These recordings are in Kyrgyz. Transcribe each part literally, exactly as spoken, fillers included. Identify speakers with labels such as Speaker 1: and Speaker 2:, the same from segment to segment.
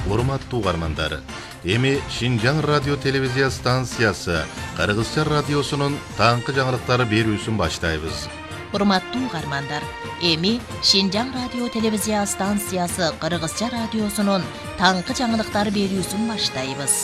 Speaker 1: урматтуу угармандар, эми Шинжаң радио телевизия станциясы Кыргызча радиосунун таңкы жаңылыктары берүүсүн баштайбыз.
Speaker 2: Урматтуу угармандар, эми Шинжаң радио телевизия станциясы Кыргызча радиосунун таңкы жаңылыктары берүүсүн баштайбыз.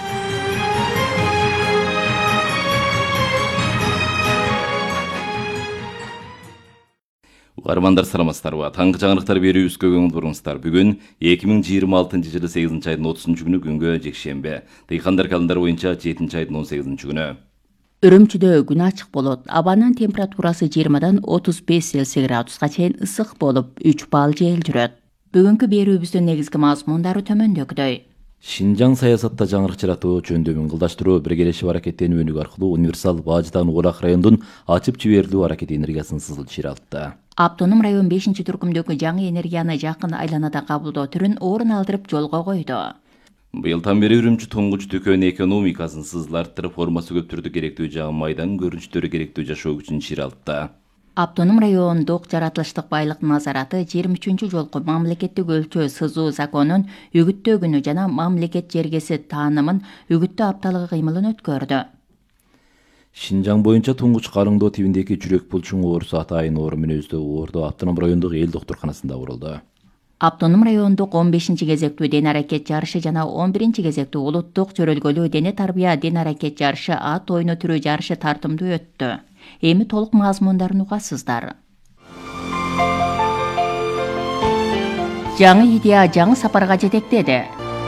Speaker 3: Угармандар саламатсыздарбы? Таңкы жаңылыктар берүүбүзгө көңүл буруңуздар. Бүгүн эки миң жыйырма алтынчы жылы сегизинчи айдын отузунчу күнү күнгө жекшембе. Тыйкандар календары боюнча жетинчи айдын он сегизинчи күнү.
Speaker 4: Үрүмчүдө күн ачык болот. Абанын температурасы жыйырмадан отуз беш Цельсий градуска чейин ысык болуп, үч балл жел жүрөт. Бүгүнкү берүүбүздүн негизги мазмундары төмөндөгүдөй.
Speaker 3: Шинжаң саясатта жаңырык жаратуу, жөндөмүн кылдаштыруу, биргелешип аракеттенүү өнүгүү аркылуу универсал Бажыдан Улак райондун ачып жиберилүү аракети энергиясын сызылчыратты.
Speaker 4: Автоном район бешинчи түркүмдөгү жаңы энергияны жакын айланада кабылдоо түрүн орун алдырып жолго койду.
Speaker 3: Быйылдан бери Үрүмчү туңгуч дүкөн экономикасын сызылартырып, формасы көп түрдө керектүү жагы майдан көрүнүштөрү керектүү жашоо күчүн чыйралтты.
Speaker 4: Автоном райондук жаратылыштык байлык назараты жыйырма үчүнчү жолку мамлекеттик өлчөө сызуу законун үгүттөгүнү жана мамлекет жергеси таанымын үгүттөө апталыгы кыймылын өткөрдү.
Speaker 3: Шинжаң боюнча туңгуч Карыңдоо тибиндеги жүрөк булчуң оорусу атайын оору мүнөздүү оордо автоном райондук эл доктурканасында урулду.
Speaker 4: Автоном райондук он бешинчи кезектүү ден аракет жарышы жана он биринчи кезектүү улуттук чөрөлгөлүү дене тарбия ден аракет жарышы ат ойну түрү жарышы тартымдуу өттү. Эми толук мазмундарын угасыздар. Жаңы идея жаңы сапарга жетектеди.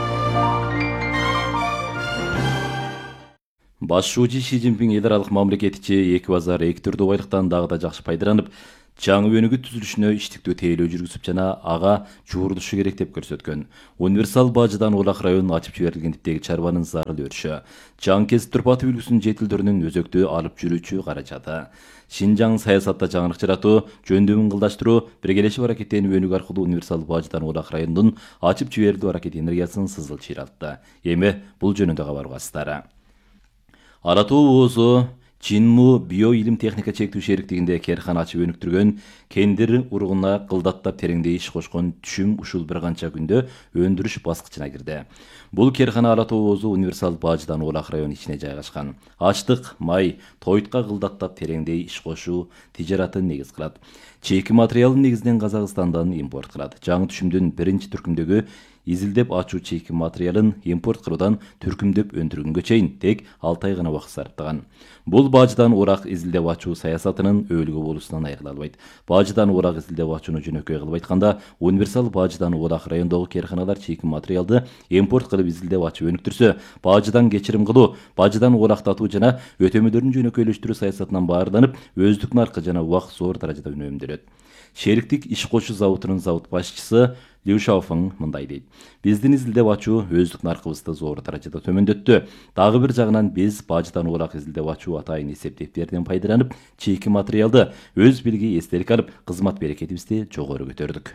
Speaker 3: Башчы Ши Цзиньпин эл аралык мамлекетчи эки базар эки түрдүү байлыктан дагы да жакшы пайдаланып, жаңы өнүгүү түзүлүшүнө иштиктүү тейлөө жүргүзүп жана ага жуурулушу керек деп көрсөткөн. Универсал Бажыдан Улак районуна ачып жиберилген типтеги чарбанын зарыл өрүшү, жаңы кесип турпаты үлгүсүнүн жетилдөрүнүн өзөктүү алып жүрүүчү каражаты. Шинжаң саясатта жаңырык жаратуу, жөндөмүн кылдаштыруу, биргелешип аракеттенүү өнүгүү аркылуу Универсал Бажыдан Улак районунун ачып жиберилүү аракети энергиясын сызыл чыйралтты. Эми бул жөнүндө кабар угасыздар. Аратуу оозу Чинму био илим техника чектүү шериктигинде керкана ачып өнүктүргөн кендир уругуна кылдаттап тереңдей иш кошкон түшүм ушул бир канча күндө өндүрүш баскычына кирди. Бул керкана Аратуу оозу Универсал Бажыдан Улак району ичине жайгашкан. Ачтык, май, тойтка кылдаттап тереңдей иш кошуу тижаратын негиз кылат. Чейки материалын негизинен Казакстандан импорт кылат. Жаңы түшүмдүн биринчи түркүмдөгү изилдеп ачуу чейки материалын импорт кылуудан түркүмдөп өндүргөнгө чейин тек алты ай гана убакыт сарптаган. Бул Бажыдан Улак изилдеп ачуу саясатынын өбөлгү болуусунан айрыла албайт. Бажыдан Улак изилдеп ачууну жөнөкөй кылып айтканда, Универсал Бажыдан Улак райондогу керканалар чейки материалды импорт кылып изилдеп ачып өнүктүрсө, Бажыдан кечирим кылуу, Бажыдан улактатуу жана өтөмөлөрүн жөнөкөйлөштүрүү саясатынан баарыланып, өздүк наркы жана убак зор даражада үнөмдөлөт. Шериктик иш кошуу заводунун завод башчысы Лю Шаофeng мындай дейт: биздин изилдеп ачуу өздүк наркыбызды зор даражада төмөндөттү. Дагы бир жагынан биз Бажыдан Улак изилдеп ачуу атайын эсептептерден пайдаланып, чейки материалды өз билги эстелик алып, кызмат берекетибизди жогору көтөрдүк.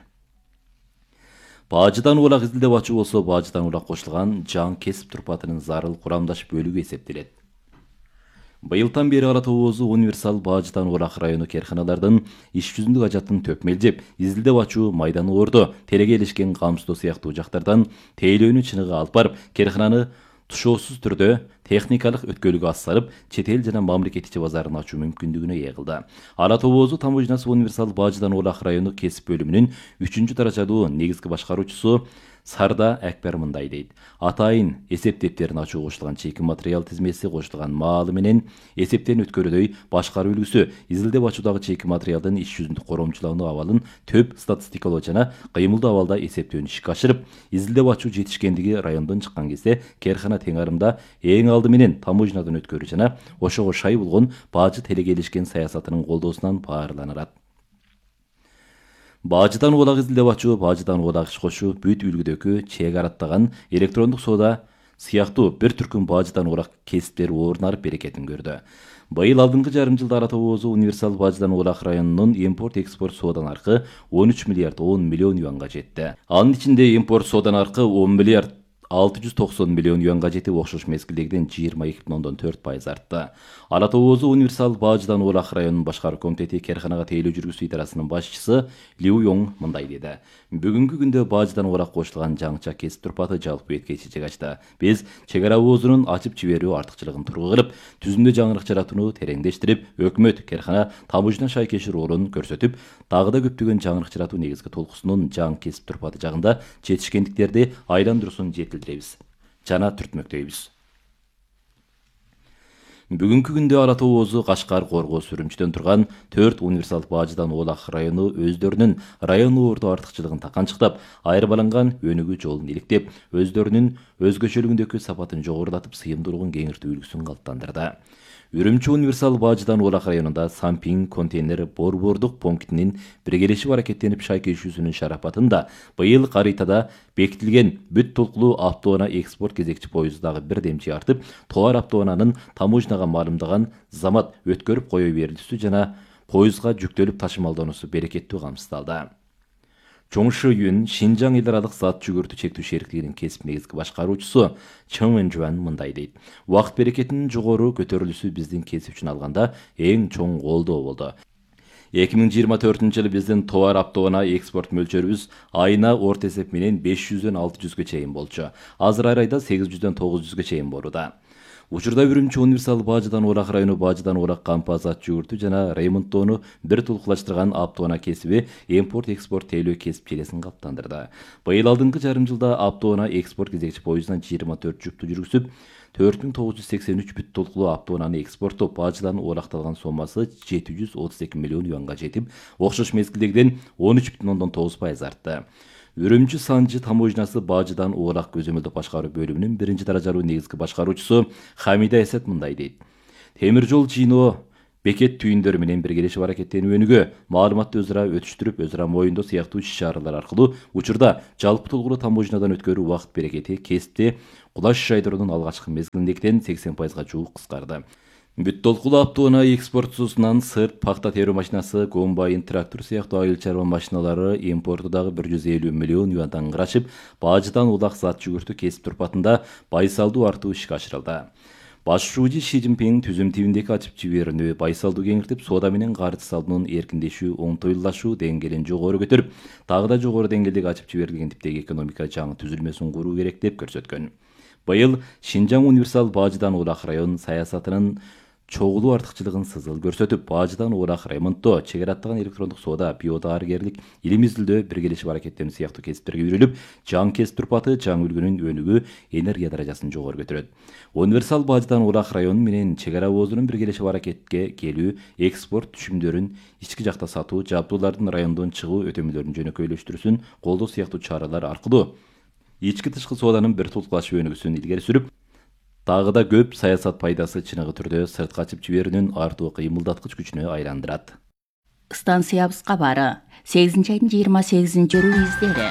Speaker 3: Бажыдан Улак изилдеп ачуу болсо Бажыдан Улак кошулган жаңы кесип турпатынын зарыл курамдаш бөлүгү эсептелет. Быйылдан бери Аратуу оозу Универсал Бажыдан Улак району керканалардын иш жүзүндүк ажатын төп мелжеп, изилдеп ачуу, майдан оордо, тереге илишкен камсыздоо сыяктуу жактардан тейлөөнү чыныгы алып барып, керкананы тушоосуз түрдө техникалык өткөлүгү ассарып, чет эл жана мамлекет ичи базарын ачуу мүмкүндүгүнө ээ кылды. Аратуу оозу таможнясы Универсал Бажыдан Улак району кесип бөлүмүнүн үчүнчү даражалуу негизги башкаруучусу Сарда Акбар мындай дейт: атайын эсептептерин ачуу кошулган чейки материал тизмеси кошулган маалы менен эсептен өткөрүүдөй башкаруу үлгүсү изилдеп ачуудагы чейки материалдын иш жүзүндүк коромчулануу абалын төп статистикалоо жана кыймылдуу абалда эсептөөнү ишке ашырып, изилдеп ачуу жетишкендиги райондон чыккан кезде керкана тең арымда эң алды менен таможнядан өткөрүү жана ошого шай болгон бажы телеге илишкен саясатынын колдоосунан баарыланат. Бажыдан Улак изилдеп ачуу, Бажыдан Улак иш кошуу бүт үлгүдөгү чек араттаган электрондук соода сыяктуу бир түркүм Бажыдан Улак кесиптери орун алып берекетин көрдү. Быйыл алдыңкы жарым жылда Аратуу оозу Универсал Бажыдан Улак районунун импорт-экспорт соода наркы он үч миллиард он миллион юанга жетти. Анын ичинде импорт соода наркы он миллиард алты жүз токсон миллион юанга жетип, окшош мезгилдегиден жыйырма эки бүтүн ондон төрт пайыз артты. Ала Тоо Оозу универсал Бажыдан Оолак районунун башкаруу комитети карканага тейлөө жүргүзүү идарасынын башчысы Лю Йонг мындай деди. Бүгүнкү күндө Бажыдан Оолак кошулган жаңыча кесип турпаты жалпы бетке чечек ачты. Биз чек ара оозунун ачып жиберүү артыкчылыгын тургу кылып, түзүмдө жаңырык жаратууну тереңдештирип, өкмөт, каркана таможня шайкеши ролун көрсөтүп, дагы да көптөгөн жаңырык жаратуу негизги толкусунун жаң кесип турпаты жагында жетишкендиктерди айландыруусун жетилдиребиз жана түртмөктөйбүз. Бүгүнкү күндө Ала Тоо Оозу, Кашкар, Коргоз, Үрүмчүдөн турган төрт универсал Бажыдан Оолак району өздөрүнүн район орто артыкчылыгын таканчыктап, айырмаланган өнүгүү жолун иликтеп, өздөрүнүн өзгөчөлүгүндөгү сапатын жогорулатып, сыйымдуулугун кеңиртүү үлгүсүн калыптандырды. Үрүмчү универсал Бажыдан Оолак районунда Сампин контейнер борбордук пунктинин биргелешип аракеттенип шайкешүүсүнүн шарапатында быйыл каритада бекитилген бүт толкулуу автоунаа экспорт кезекчи поезду дагы бир демчи артып, товар автоунаанын таможняга маалымдаган замат өткөрүп кое берилүүсү жана поездга жүктөлүп ташымалдануусу берекеттүү камсыздалды. Чоңшу Юн Шинжаң эл аралык зат жүгүртүү чектүү шериктигинин кесип негизги башкаруучусу Чың Энжуан мындай дейт. Убакыт берекетинин жогору көтөрүлүүсү биздин кесип үчүн алганда эң чоң колдоо болду. эки миң жыйырма төртүнчү жылы биздин товар автоунаа экспорт мөлчөрүбүз айына орто эсеп менен беш жүздөн алты жүзгө чейин болчу. Азыр ар айда сегиз жүздөн тогуз жүзгө чейин болууда. Учурда Үрүмчү универсал Бажыдан Оолак району Бажыдан Оолак кампа зат жүгүртүү жана ремонттоону бир тулкулаштырган автоунаа кесиби импорт-экспорт тейлөө кесип желесин калыптандырды. Быйыл алдыңкы жарым жылда автоунаа экспорт кезекчи поездунан жыйырма төрт жүктү жүргүзүп, төрт миң тогуз жүз сексен үч бүт толкулуу автоунааны экспорттоп, Бажыдан Оолакталган сомасы жети жүз отуз эки миллион юанга жетип, окшош мезгилдегиден он үч бүтүн ондон тогуз пайыз артты. Үрүмчү Санжы таможнясы Бажыдан Оолак көзөмөлдөө башкаруу бөлүмүнүн биринчи даражалуу негизги башкаруучусу Хамида Эсет мындай дейт. Темир жол жыйноо бекет түйүндөрү менен биргелешип аракеттенүүгө, маалыматты өзара өтүштүрүп, өзара моюндоо сыяктуу иш-чаралар аркылуу учурда жалпы толкулуу таможнядан өткөрүү убакыт берекети кесипти кулаш жайдыруунун алгачкы мезгилиндегиден сексен пайызга жуук кыскарды. Бүт толкулуу автоунаа экспортчусунан сырт, пахта терүү машинасы, комбайн, трактор сыяктуу айыл чарба машиналары импорту дагы бир жүз элүү миллион юандан ырашып, Бажыдан Оолак зат жүгүртүү кесип турпатында байсалдуу артуу ишке ашырылды. Башчы Ши Цзиньпин түзүм тибиндеги ачып жиберүүнү байсалдуу кеңиртип, соода менен карыз салуунун эркиндешүү, оңтойлуулашуу деңгээлин жогору көтөрүп, дагы да жогору деңгээлдеги ачып жиберилген типтеги экономика жаңы түзүлмөсүн куруу керек деп көрсөткөн. Быйыл Шинжаң универсал Бажыдан Оолак район саясатынын чогулуу артыкчылыгын сызыл көрсөтүп, Бажыдан Оолак ремонттоо, чек араттаган электрондук соода, биодаарыгерлик, илим изилдөө, биргелешип аракеттенүү сыяктуу кесиптерге үйрүлүп, жаң кесип турпаты, жаң үлгүнүн өнүгүү, энергия даражасын жогору көтөрөт. Универсал Бажыдан Оолак району менен чек ара оозунун биргелешип аракетке келүү, экспорт түшүмдөрүн ички жакта сатуу, жабдуулардын райондон чыгуу өтөмөлөрүн жөнөкөйлөштүрүүсүн колдоо сыяктуу чаралар аркылуу ички тышкы сооданын бир тулкулашуу өнүгүүсүн илгери сүрүп, дагы да көп саясат пайдасы чыныгы түрдө сыртка ачып жиберүүнүн артуу кыймылдаткыч күчүнө айландырат.
Speaker 4: Станциябыз кабары сегизинчи айдын жыйырма сегизинчи издери.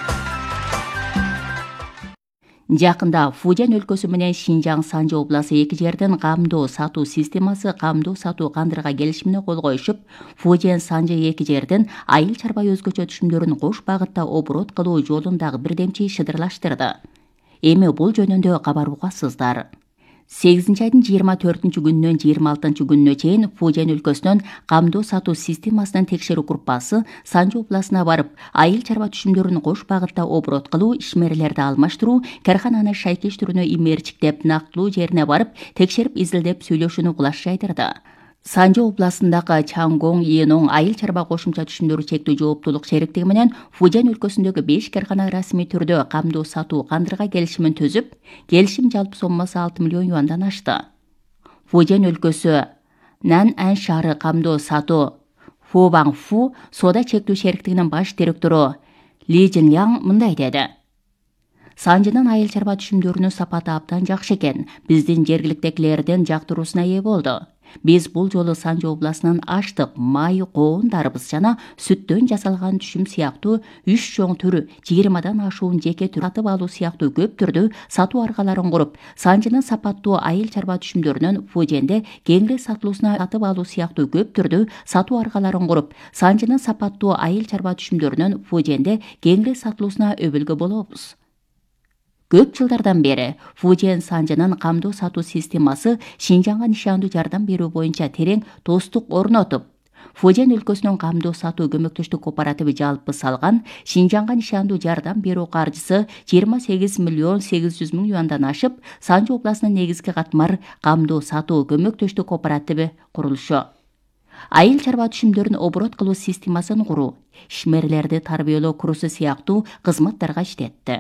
Speaker 4: Жакында Фужен өлкөсү менен Шинжаң Санжы обласы эки жерден камдоо сатуу системасы камдоо сатуу кандырга келишимине кол коюшуп, Фужен Санжы эки жерден айыл чарба өзгөчө түшүмдөрүн кош багытта оборот кылуу жолун дагы бирдемчи шыдырлаштырды. Эми бул жөнүндө кабар угасыздар. сегизинчи айдын жыйырма төртүнчү күнүнөн жыйырма алтынчы күнүнө чейин Фужен өлкөсүнөн камдоо сатуу системасынын текшерүү группасы Санжы областына барып, айыл чарба түшүмдөрүн кош багытта оборот кылуу, ишмерлерди алмаштыруу, каркананы шайкештирүүнү имерчиктеп, нактылуу жерине барып, текшерип изилдеп сүйлөшүүнү кулаш жайдырды. Санжы областындагы Чангоң Иенон айыл чарба кошумча түшүмдөрү чектүү жооптуулук шериктиги менен Фужен өлкөсүндөгү беш каркана расмий түрдө камдоо сатуу кандырга келишимин түзүп, келишим жалпы соммасы алты миллион юандан ашты. Фужен өлкөсү Нан-Ан шаары камдоо сатуу Фубаң Фу соода чектүү шериктигинин баш директору Ли Жинляң мындай деди. Санжынын айыл чарба түшүмдөрүнүн сапаты абдан жакшы экен. Биздин жергиликтегилердин жактыруусуна ээ болду. Биз бул жолу Санжы областынын аштык, май, коон дарбыз жана сүттөн жасалган түшүм сыяктуу үч чоң түрү жыйырмадан ашуун жеке түр сатып алуу сыяктуу көп түрдүү сатуу аргаларын куруп, Санжынын сапаттуу айыл чарба түшүмдөрүнүн Фуженде кеңири сатылуусуна сатып алуу сыяктуу көп түрдүү сатуу аргаларын куруп, Санжынын сапаттуу айыл чарба түшүмдөрүнүн Фуженде кеңири сатылуусуна өбөлгө болобуз. Көп жылдардан бери Фужен Санжынын камдоо сатуу системасы Шинжаңга нишандуу жардам берүү боюнча терең достук орнотуп, Фужен өлкөсүнүн камдоо сатуу көмөктөштүк кооперативи жалпы салган Шинжаңга нишандуу жардам берүү каржысы жыйырма сегиз миллион сегиз жүз миң юандан ашып, Санжы областынын негизги катмар камдоо сатуу көмөктөштүк кооперативи курулушу. Айыл чарба түшүмдөрүн оборот кылуу системасын куруу, ишмерлерди тарбиялоо курсу сыяктуу кызматтарга иштетти.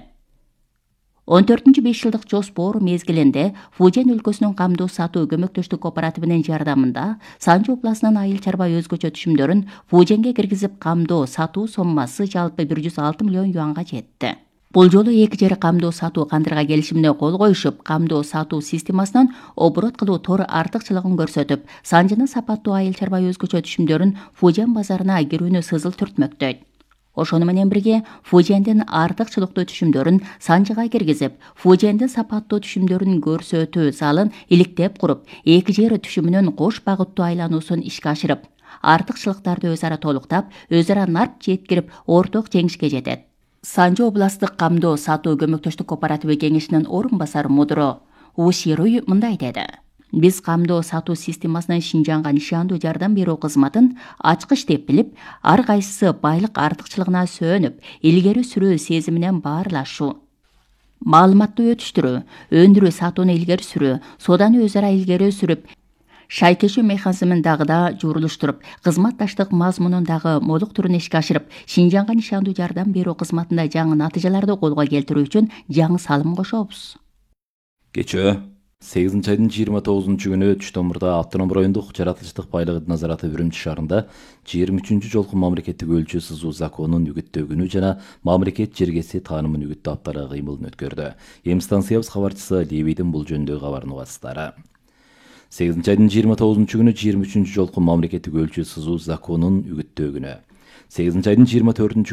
Speaker 4: он төртүнчү беш жылдык жоспор мезгилинде Фужен өлкөсүнүн камдоо сатуу көмөктөштүк кооперативинин жардамында Санжы областынын айыл чарба өзгөчө түшүмдөрүн Фуженге киргизип, камдоо сатуу соммасы жалпы бир жүз алты миллион юанга жетти. Бул жолу эки жер камдоо сатуу кандырга келишимине кол коюшуп, камдоо сатуу системасынан оборот кылуу тор артыкчылыгын көрсөтүп, Санжынын сапаттуу айыл чарба өзгөчө түшүмдөрүн Фужен базарына кирүүнү сызыл түртмөктөйт. Ошону менен бирге Фужендин артыкчылыктуу түшүмдөрүн Санжыга киргизип, Фужендин сапаттуу түшүмдөрүн көрсөтүү залын иликтеп куруп, эки жер түшүмүнүн кош багыттуу айлануусун ишке ашырып, артыкчылыктарды өз ара толуктап, өз ара нарт жеткирип, орток жеңишке жетет. Санжы областык камдоо сатуу көмөктөштүк кооперативи кеңешинин орун басары мудуру Ушируй мындай деди: Биз камдоо сатуу системасынын Шинжаңга нишандуу жардам берүү кызматын ачкыч деп билип, ар кайсысы байлык артыкчылыгына сөөнүп, илгери сүрүү сезиминен баарлашуу, маалыматты өтүштүрүү, өндүрүү сатууну илгери сүрүү, сооданы өз ара илгери сүрүп, шайкешүү механизмин дагы да журулуштуруп, кызматташтык мазмунун дагы молуктуруун ишке ашырып, Шинжаңга нишандуу жардам берүү кызматында жаңы натыйжаларды колго келтирүү үчүн жаңы салым кошобуз.
Speaker 3: Кечөө сегизинчи айдын жыйырма тогузунчу күнү Чүтөмурда Автоном райондук жаратылыштык байлыгы назараты Үрүмчү шаарында жыйырма үчүнчү жолку мамлекеттик өлчү сызуу законунун үгүттөгүнү жана мамлекет жергеси таанымын үгүттөө аптары кыймылын өткөрдү. Эми станциябыз кабарчысы Лебийдин бул жөнүндөгү кабарын угасыздар. сегизинчи айдын жыйырма тогузунчу күнү жыйырма үчүнчү жолку мамлекеттик өлчү сызуу законунун үгүттөө күнү. сегизинчи айдын жыйырма төртүнчү